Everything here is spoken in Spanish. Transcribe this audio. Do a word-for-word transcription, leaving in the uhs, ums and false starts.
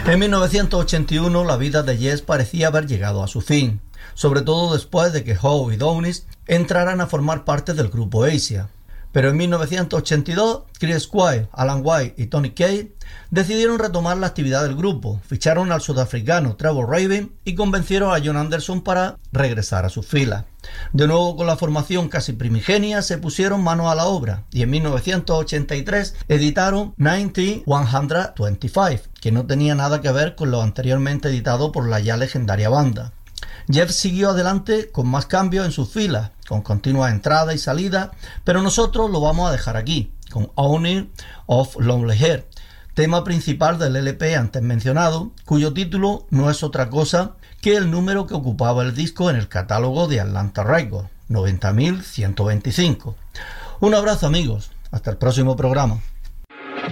En mil novecientos ochenta y uno la vida de Yes parecía haber llegado a su fin, sobre todo después de que Howe y Downes entraran a formar parte del grupo Asia. Pero en mil novecientos ochenta y dos, Chris Squire, Alan White y Tony Kaye decidieron retomar la actividad del grupo, ficharon al sudafricano Trevor Rabin y convencieron a John Anderson para regresar a sus filas. De nuevo, con la formación casi primigenia, se pusieron manos a la obra y en mil novecientos ochenta y tres editaron noventa ciento veinticinco, que no tenía nada que ver con lo anteriormente editado por la ya legendaria banda. Jeff siguió adelante con más cambios en sus filas, con continuas entradas y salidas, pero nosotros lo vamos a dejar aquí, con Owner of Lonely Heart, tema principal del L P antes mencionado, cuyo título no es otra cosa que el número que ocupaba el disco en el catálogo de Atlantic Records, noventa mil ciento veinticinco. Un abrazo, amigos, hasta el próximo programa.